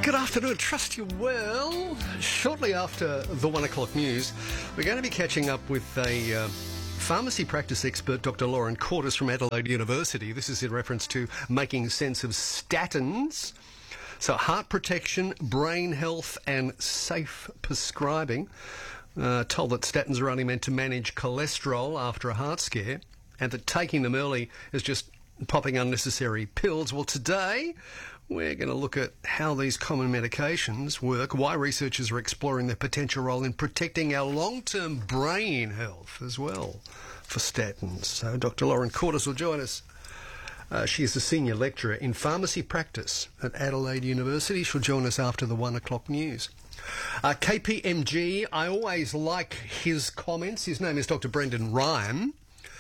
Good afternoon, trust you well. Shortly after the 1 o'clock news, we're going to be catching up with a pharmacy practice expert, Dr. Lauren Cortis from Adelaide University. This is in reference to making sense of statins. So heart protection, brain health and safe prescribing. Told that statins are only meant to manage cholesterol after a heart scare and that taking them early is just popping unnecessary pills. Well, today we're going to look at how these common medications work, why researchers are exploring their potential role in protecting our long-term brain health as well for statins. So Dr. Lauren Cortis will join us. She is a senior lecturer in pharmacy practice at Adelaide University. She'll join us after the 1 o'clock news. KPMG, I always like his comments. His name is Dr. Brendan Ryan,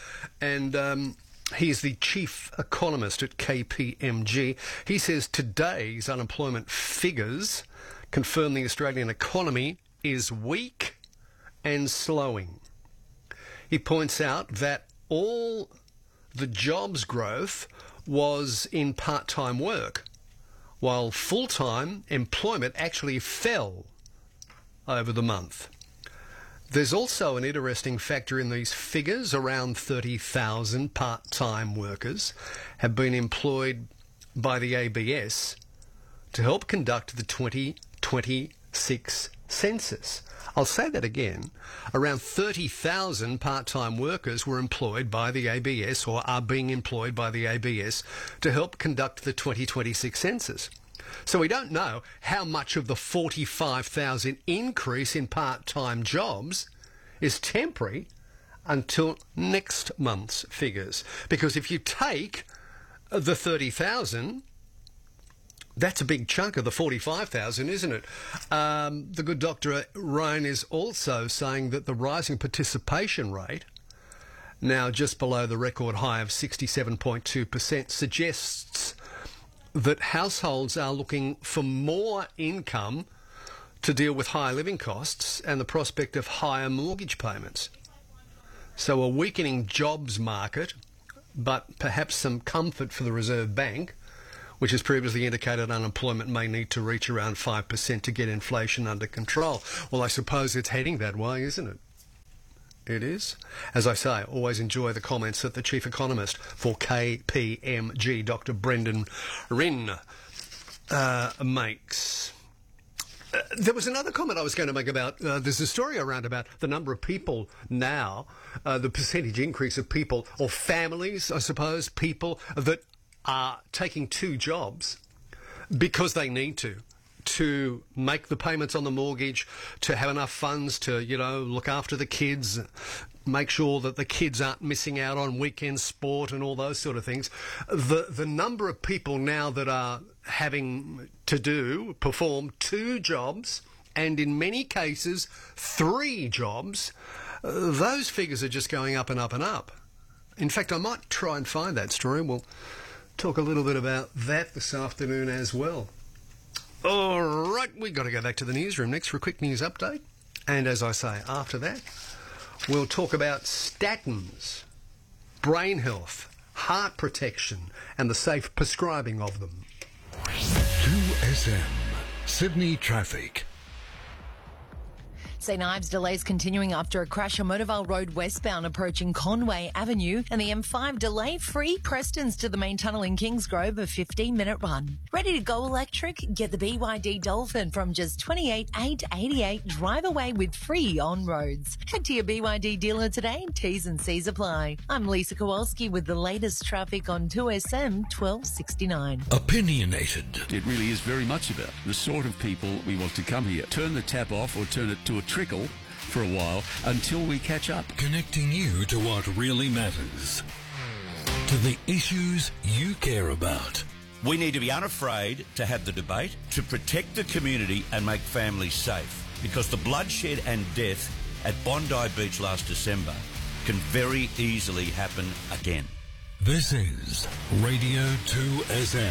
and he is the chief economist at KPMG. He says today's unemployment figures confirm the Australian economy is weak and slowing. He points out that all the jobs growth was in part-time work, while full-time employment actually fell over the month. There's also an interesting factor in these figures. Around 30,000 part-time workers have been employed by the ABS to help conduct the 2026 census. I'll say that again. Around 30,000 part-time workers were employed by the ABS or are being employed by the ABS to help conduct the 2026 census. So we don't know how much of the 45,000 increase in part-time jobs is temporary until next month's figures. Because if you take the 30,000, that's a big chunk of the 45,000, isn't it? The good Dr. Ryan is also saying that the rising participation rate, now just below the record high of 67.2%, suggests that households are looking for more income to deal with higher living costs and the prospect of higher mortgage payments. So a weakening jobs market, but perhaps some comfort for the Reserve Bank, which has previously indicated unemployment may need to reach around 5% to get inflation under control. Well, I suppose it's heading that way, isn't it? It is. As I say, always enjoy the comments that the chief economist for KPMG, Dr. Brendan Ryan, makes. There was another comment I was going to make about, there's a story around about the number of people now, the percentage increase of people, or families, I suppose, people that are taking two jobs because they need to make the payments on the mortgage, to have enough funds to, look after the kids, make sure that the kids aren't missing out on weekend sport and all those sort of things. The number of people now that are having to perform two jobs, and in many cases, three jobs, those figures are just going up and up and up. In fact, I might try and find that story. We'll talk a little bit about that this afternoon as well. All right, we've got to go back to the newsroom next for a quick news update. And as I say, after that, we'll talk about statins, brain health, heart protection, and the safe prescribing of them. 2SM, Sydney Traffic. St Ives delays continuing after a crash on Motorvale Road westbound approaching Conway Avenue, and the M5 delay free Prestons to the main tunnel in Kingsgrove, a 15-minute run. Ready to go electric? Get the BYD Dolphin from just $28,888. Drive away with free on roads. Head to your BYD dealer today. T's and C's apply. I'm Lisa Kowalski with the latest traffic on 2SM 1269. Opinionated. It really is very much about the sort of people we want to come here. Turn the tap off or turn it to a trickle for a while until we catch up. Connecting you to what really matters. To the issues you care about. We need to be unafraid to have the debate, to protect the community and make families safe. Because the bloodshed and death at Bondi Beach last December can very easily happen again. This is Radio 2SM.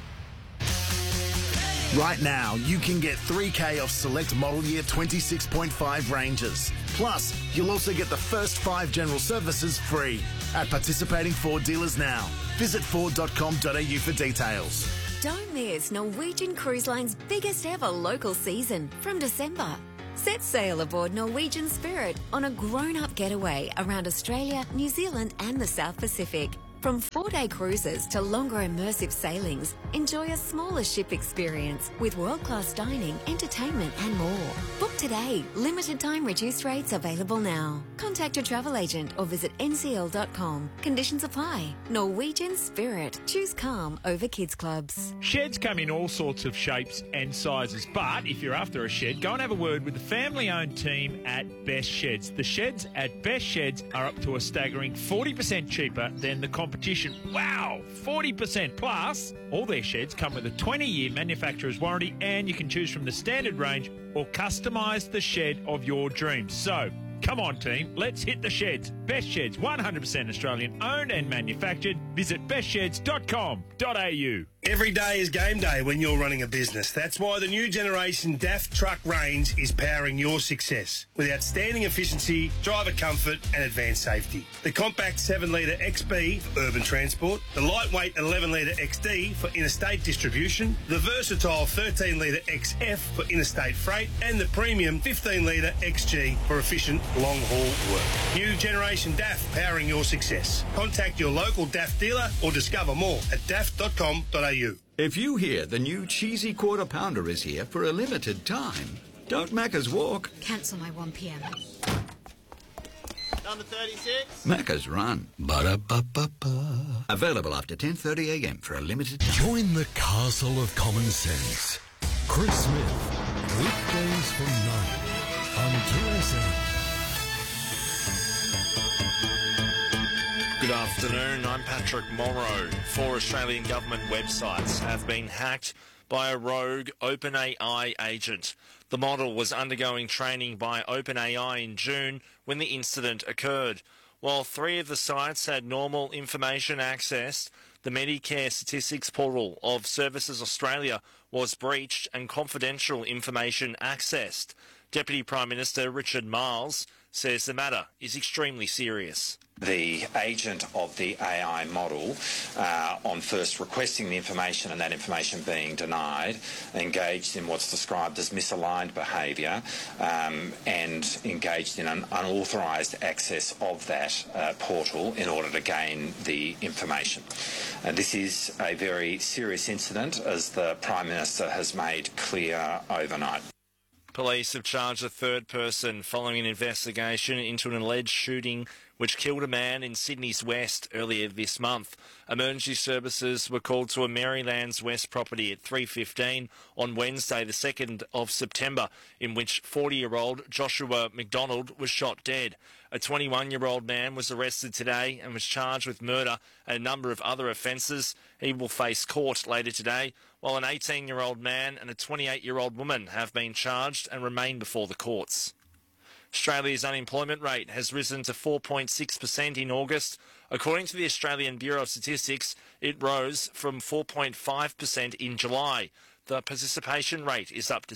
Right now, you can get 3K off select model year 26.5 Rangers. Plus, you'll also get the first 5 general services free at participating Ford dealers now. Visit Ford.com.au for details. Don't miss Norwegian Cruise Line's biggest ever local season from December. Set sail aboard Norwegian Spirit on a grown-up getaway around Australia, New Zealand and the South Pacific. From 4-day cruises to longer immersive sailings, enjoy a smaller ship experience with world-class dining, entertainment and more. Book today. Limited time reduced rates available now. Contact your travel agent or visit ncl.com. Conditions apply. Norwegian Spirit. Choose calm over kids clubs. Sheds come in all sorts of shapes and sizes, but if you're after a shed, go and have a word with the family-owned team at Best Sheds. The sheds at Best Sheds are up to a staggering 40% cheaper than the competition. Wow, 40%. Plus, all their sheds come with a 20-year manufacturer's warranty and you can choose from the standard range or customise the shed of your dreams. So, come on team, let's hit the sheds. Best Sheds, 100% Australian owned and manufactured. Visit bestsheds.com.au. Every day is game day when you're running a business. That's why the new generation DAF truck range is powering your success with outstanding efficiency, driver comfort and advanced safety. The compact 7-litre XB for urban transport, the lightweight 11-litre XD for interstate distribution, the versatile 13-litre XF for interstate freight and the premium 15-litre XG for efficient long-haul work. New generation DAF powering your success. Contact your local DAF dealer or discover more at daff.com.au. If you hear the new cheesy quarter pounder is here for a limited time, don't Macca's walk. Cancel my 1 p.m. Number 36. Macca's run. Ba-da-ba-ba-ba. Available after 10:30 a.m. for a limited time. Join the castle of common sense. Chris Smith, weekdays from 9 on 2SM. Good afternoon, I'm Patrick Morrow. 4 Australian government websites have been hacked by a rogue OpenAI agent. The model was undergoing training by OpenAI in June when the incident occurred. While 3 of the sites had normal information accessed, the Medicare statistics portal of Services Australia was breached and confidential information accessed. Deputy Prime Minister Richard Marles says the matter is extremely serious. The agent of the AI model, on first requesting the information and that information being denied, engaged in what's described as misaligned behaviour and engaged in an unauthorised access of that portal in order to gain the information. This is a very serious incident, as the Prime Minister has made clear overnight. Police have charged a third person following an investigation into an alleged shooting which killed a man in Sydney's West earlier this month. Emergency services were called to a Marylands West property at 3:15 on Wednesday, the 2nd of September, in which 40-year-old Joshua McDonald was shot dead. A 21-year-old man was arrested today and was charged with murder and a number of other offences. He will face court later today, while an 18-year-old man and a 28-year-old woman have been charged and remain before the courts. Australia's unemployment rate has risen to 4.6% in August. According to the Australian Bureau of Statistics, it rose from 4.5% in July. The participation rate is up to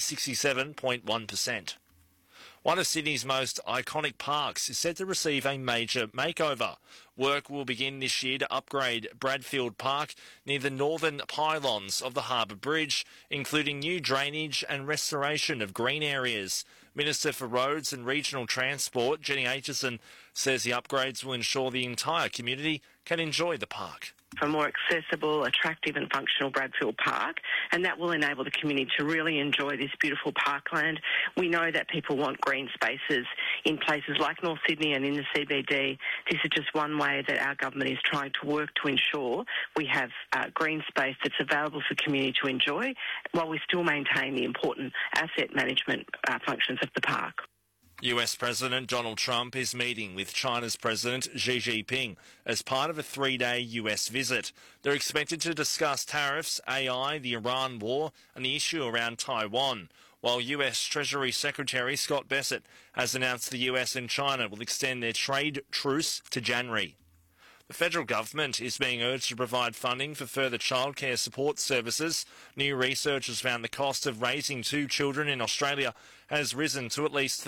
67.1%. One of Sydney's most iconic parks is set to receive a major makeover. Work will begin this year to upgrade Bradfield Park near the northern pylons of the Harbour Bridge, including new drainage and restoration of green areas. Minister for Roads and Regional Transport, Jenny Aitchison, says the upgrades will ensure the entire community can enjoy the park. For a more accessible, attractive and functional Bradfield Park, and that will enable the community to really enjoy this beautiful parkland. We know that people want green spaces in places like North Sydney and in the CBD. This is just one way that our government is trying to work to ensure we have green space that's available for community to enjoy, while we still maintain the important asset management functions of the park. US President Donald Trump is meeting with China's President Xi Jinping as part of a 3-day US visit. They're expected to discuss tariffs, AI, the Iran war, and the issue around Taiwan, while US Treasury Secretary Scott Bessent has announced the US and China will extend their trade truce to January. The federal government is being urged to provide funding for further childcare support services. New research has found the cost of raising 2 children in Australia has risen to at least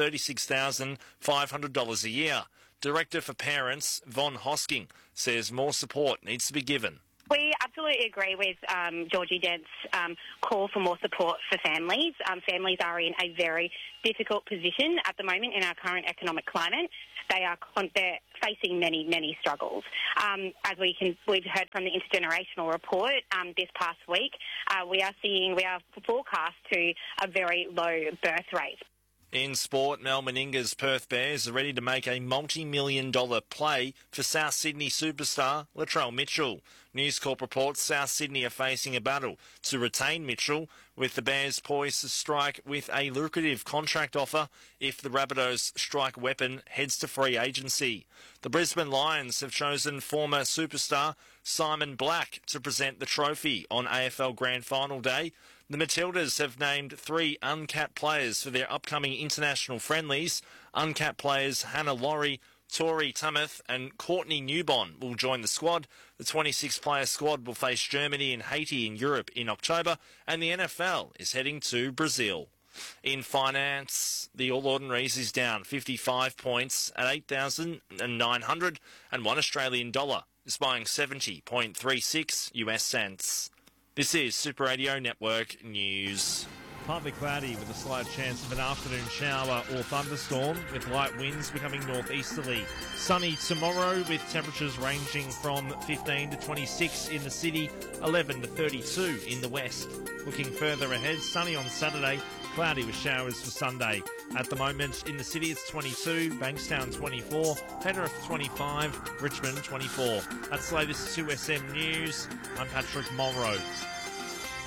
$36,500 a year. Director for Parents, Von Hosking, says more support needs to be given. We absolutely agree with Georgie Dent's call for more support for families. Families are in a very difficult position at the moment in our current economic climate. They're facing many struggles. As we've heard from the intergenerational report this past week, we are forecast to a very low birth rate. In sport, Mel Meninga's Perth Bears are ready to make a multi-million-dollar play for South Sydney superstar Latrell Mitchell. News Corp reports South Sydney are facing a battle to retain Mitchell, with the Bears poised to strike with a lucrative contract offer if the Rabbitohs strike weapon heads to free agency. The Brisbane Lions have chosen former superstar Simon Black to present the trophy on AFL Grand Final Day. The Matildas have named 3 uncapped players for their upcoming international friendlies. Uncapped players Hannah Laurie, Tori Tumeth and Courtney Newbon will join the squad. The 26-player squad will face Germany and Haiti in Europe in October, and the NFL is heading to Brazil. In finance, the All Ordinaries is down 55 points at 8,901 Australian dollar, is buying 70.36 US cents. This is Super Radio Network News. Partly cloudy with a slight chance of an afternoon shower or thunderstorm, with light winds becoming northeasterly. Sunny tomorrow with temperatures ranging from 15 to 26 in the city, 11 to 32 in the west. Looking further ahead, sunny on Saturday, cloudy with showers for Sunday. At the moment in the city it's 22, Bankstown 24, Penrith 25, Richmond 24. That's the latest 2SM News. I'm Patrick Mulrow.